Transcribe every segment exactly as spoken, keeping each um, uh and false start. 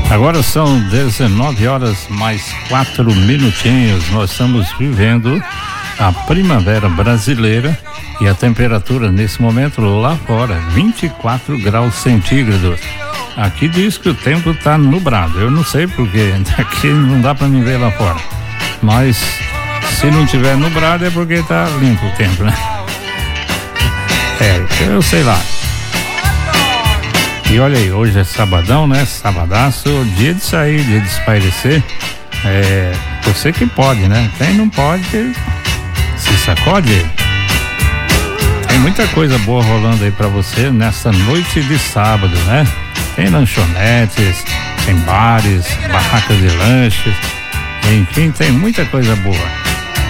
Agora são dezenove horas mais quatro minutinhos. Nós estamos vivendo a primavera brasileira e a temperatura nesse momento lá fora, vinte e quatro graus centígrados. Aqui diz que o tempo está nublado. Eu não sei porque aqui não dá para me ver lá fora. Mas se não tiver nublado é porque tá limpo o tempo, né? É, eu sei lá. E olha aí, hoje é sabadão, né? Sabadaço, dia de sair, dia de espairecer. É, você que pode, né? Quem não pode, se sacode. Tem muita coisa boa rolando aí pra você nessa noite de sábado, né? Tem lanchonetes, tem bares, barracas de lanches, enfim, tem muita coisa boa.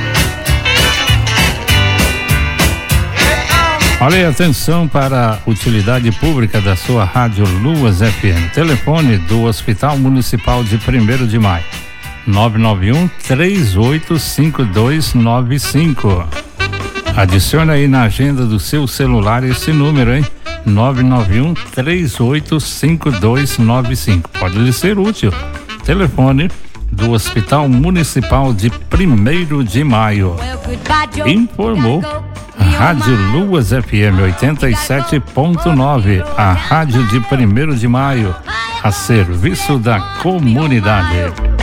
Olha aí, atenção para a utilidade pública da sua rádio Luas F M. Telefone do Hospital Municipal de primeiro de maio, nove nove um, três oito cinco dois nove cinco. Adicione aí na agenda do seu celular esse número, hein? nove nove um, três oito cinco dois nove cinco. Pode lhe ser útil. Telefone do Hospital Municipal de primeiro de maio. Informou Rádio Luas F M oitenta e sete ponto nove, a rádio de primeiro de maio, a serviço da comunidade.